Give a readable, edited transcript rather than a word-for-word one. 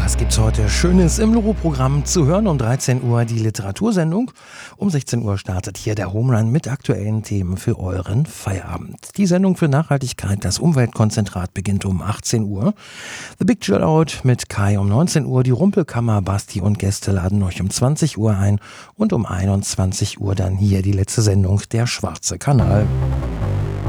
Was gibt's heute Schönes im Loro-Programm zu hören? Um 13 Uhr die Literatursendung. Um 16 Uhr startet hier der Home Run mit aktuellen Themen für euren Feierabend. Die Sendung für Nachhaltigkeit, das Umweltkonzentrat, beginnt um 18 Uhr. The Big Chill Out mit Kai um 19 Uhr. Die Rumpelkammer, Basti und Gäste laden euch um 20 Uhr ein. Und um 21 Uhr dann hier die letzte Sendung, der Schwarze Kanal.